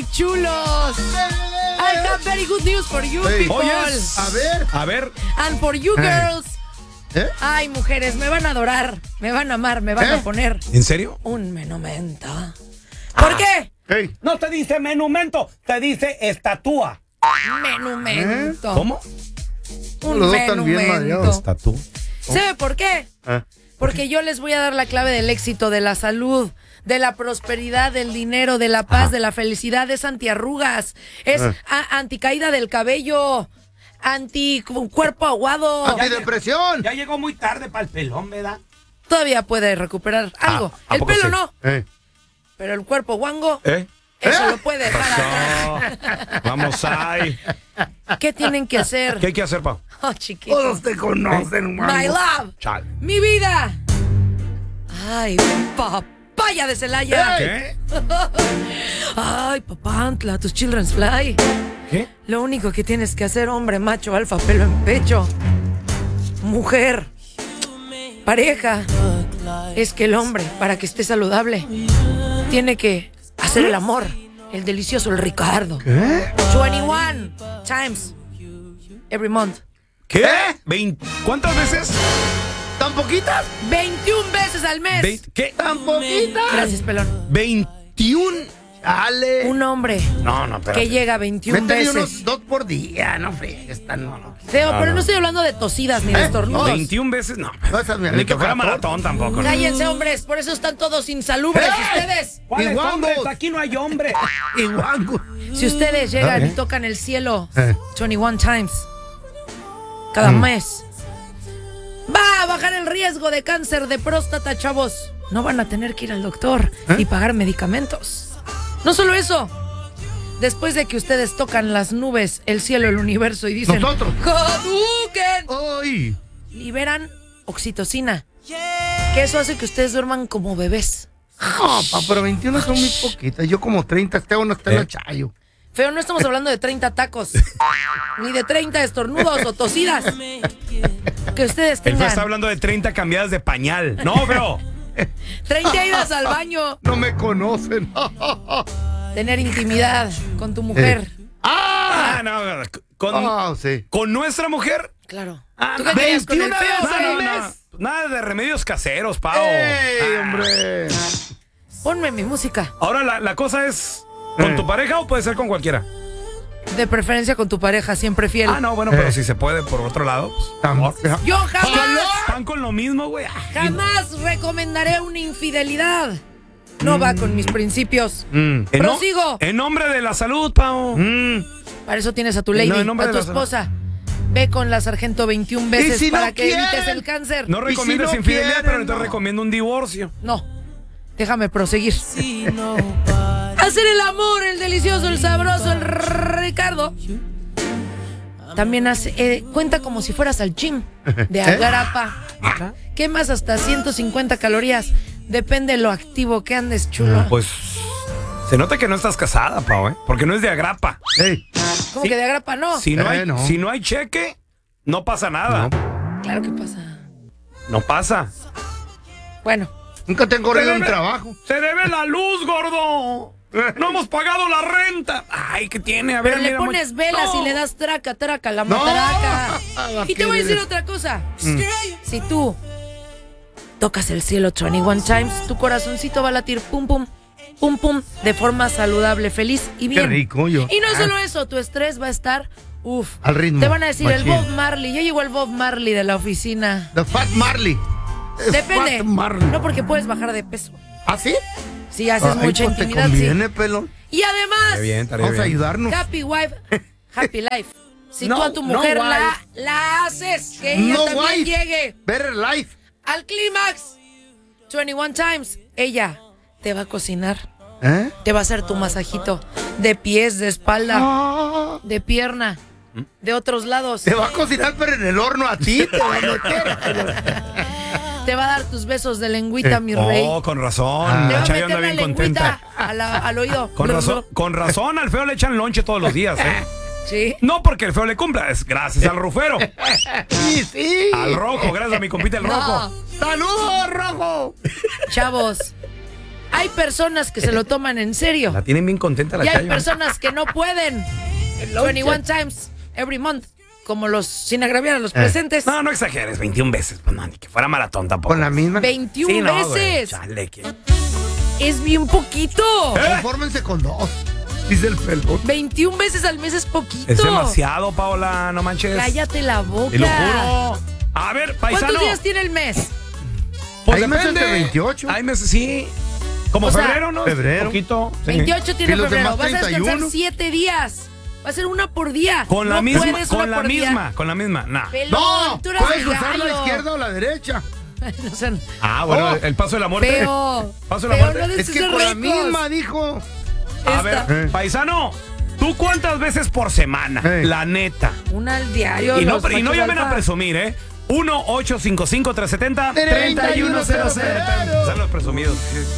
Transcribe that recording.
¡Ay, chulos! I have very good news for you, people. Oh, yes. A ver. And for you, girls. ¿Eh? Ay, mujeres, me van a adorar, me van a amar, me van a poner ¿En serio? un menumento. ¿Por qué? Hey. No te dice menumento, te dice estatua. Menumento. ¿Cómo? Un Los dos están bien menumento. mareados. Estatú. ¿Sabe por qué? Porque yo les voy a dar la clave del éxito, de la salud, de la prosperidad, del dinero, de la paz, de la felicidad. Es antiarrugas, es anticaída del cabello, anti-cuerpo aguado. ¡Antidepresión! Ya llegó muy tarde para el pelón, ¿verdad? Todavía puede recuperar algo. ¿a El poco pelo sí? no, pero el cuerpo guango, eso lo puede dejar atrás. Vamos ahí. ¿Qué tienen que hacer? ¿Qué hay que hacer, Pau? Oh, chiquito. Todos te conocen, My love. Chal. Mi vida. Ay, papaya de Celaya. ¿Qué? Ay, papantla, tus children's fly. ¿Qué? Lo único que tienes que hacer, hombre, macho, alfa, pelo en pecho, mujer, pareja, es que el hombre, para que esté saludable, tiene que hacer el amor, el delicioso, el Ricardo. ¿Qué? 21 times every month. ¿Qué? ¿Cuántas veces? ¿Tan poquitas? 21 veces al mes. ¿Qué? ¿Tan poquitas? Gracias, pelón. 21. Dale. Un hombre No, pero. que llega 21 Métele veces. unos 2 por día, no fregues, no. Feo, pero no estoy hablando de tosidas ni de estornudos. 21 veces, no. No, esa es mi Ni que fuera 14. maratón tampoco. ¿no? Cállense, hombres, por eso están todos insalubres ustedes. ¿Cuáles Igual hombres? vos. Aquí no hay hombre. Igual. Si ustedes llegan y tocan el cielo 21 times cada mes, va a bajar el riesgo de cáncer de próstata, chavos. No van a tener que ir al doctor y pagar medicamentos. No solo eso, después de que ustedes tocan las nubes, el cielo, el universo y dicen Nosotros. ¡Hadouken!, ¡Ay! liberan oxitocina, que eso hace que ustedes duerman como bebés. No, pero 21 son muy poquitas. Yo como 30, no está en el chayo. Feo, no estamos hablando de 30 tacos, ni de 30 estornudos o tosidas. Que ustedes El feo tengan está hablando de 30 cambiadas de pañal. No, feo. 30 idas al baño, No me conocen. tener intimidad con tu mujer. Ah, no. Sí. ¿Con nuestra mujer? Claro. Ah, ¿Tú qué querías con el 21 feo? veces al güey? mes. Nada de remedios caseros, Pau. ¡Ey, hombre! Ponme mi música. Ahora la cosa es, ¿con tu pareja o puede ser con cualquiera? De preferencia con tu pareja, siempre fiel. Ah, no, bueno, pero si se puede por otro lado. Pues, Yo jamás, están con lo mismo, güey. jamás recomendaré una infidelidad. No va con mis principios. Prosigo. En nombre de la salud, Pau. Para eso tienes a tu lady, No, en nombre a tu de la esposa. Ve con la sargento 21 veces si no para que quieren? evites el cáncer. No recomiendas no infidelidad, quieren, pero entonces no. recomiendo un divorcio. No, déjame proseguir. Hacer el amor, el delicioso, el sabroso, el Ricardo. También cuenta como si fueras al gym de agrapa. Quemas hasta 150 calorías. Depende de lo activo que andes, chulo. Pues se nota que no estás casada, Pau, ¿eh? Porque no es de agrapa. ¡Ey! ¿Cómo que de agrapa no? Si no, hay, no. si no hay cheque, no pasa nada. Claro que pasa. No pasa. Bueno, Nunca te han corrido un trabajo. Se debe la luz, gordo. No hemos pagado la renta. Ay, ¿qué tiene? A ver, pero le mira, pones velas No. y le das traca, la matraca. Ah, Y te voy a decir otra cosa. Si tú tocas el cielo 21 times, tu corazoncito va a latir pum, pum, pum, pum, de forma saludable, feliz y bien. Qué rico, yo. Y no solo eso, tu estrés va a estar, al ritmo. Te van a decir el machín. Bob Marley. Ya llegó el Bob Marley de la oficina. The Fat Marley. Depende. Fat Marley. No, porque puedes bajar de peso. ¿Ah, sí? Si haces mucha pues intimidad, te sí. conviene, pelón. Y además, Estaría bien, estaría Vamos a bien. ayudarnos. happy wife, happy life. Si No, tú a tu no mujer wife. la haces, que ella No también wife. llegue Better life. al clímax 21 times, ella te va a cocinar, ¿Eh? te va a hacer tu masajito de pies, de espalda, Ah, de pierna, de otros lados. te va a cocinar, pero en el horno a ti te va a meter. Te va a dar tus besos de lengüita, mi rey. Oh, con razón. Ah. Te va La a Chayo meter anda la bien lengüita contenta. al oído. Con razón, al feo le echan lonche todos los días, ¿eh? Sí. No porque el feo le cumpla, es gracias al rufero. Sí, sí. Al rojo, gracias a mi compita el rojo. No, ¡Saludos, rojo! chavos, Hay personas que se lo toman en serio. La tienen bien contenta la Y hay Chayo. personas que no pueden. 21 times every month. Como los, sin agraviar a los presentes. No exageres, 21 veces. Pues no, ni que fuera maratón tampoco. Con la misma. 21 Sí, no, güey, veces. chale, ¿qué? Es bien poquito. Confórmense con 2. Dice el pelón. 21 veces al mes es poquito. Es demasiado, Paola, no manches. Cállate la boca. Te lo juro. A ver, paisano. ¿Cuántos días tiene el mes? Pues Hay meses depende. de 28. Hay meses, sí. Como O sea, febrero, ¿no? febrero. Poquito. Sí. 28 tiene ¿Y los febrero. demás Vas a descansar 31? 7 días. Va a ser una por día. Con la No misma, puedes una con la por día. misma. Nah. Pelón, No, tú eras puedes el usar la gallo. izquierda o la derecha. No sean- Ah, bueno, Oh. el paso de la muerte. Feo. Paso de la Feo, muerte. no des Es que esos con la ricos. misma dijo. A Esta. ver, paisano, ¿tú cuántas veces por semana? La neta. Una al diario. Y no, los y no machos llamen alfa. a presumir, ¿eh? 1-855-370-3100. Son los presumidos.